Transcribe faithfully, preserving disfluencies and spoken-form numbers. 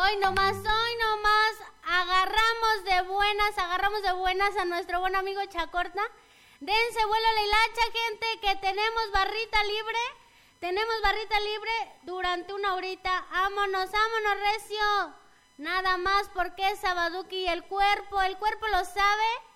Hoy nomás, hoy nomás agarramos de buenas, agarramos de buenas a nuestro buen amigo Chacorta. Dense vuelo a la hilacha, gente, que tenemos barrita libre. Tenemos barrita libre durante una horita. Vámonos, vámonos, recio. Nada más porque es Sabaduki y el cuerpo, el cuerpo lo sabe.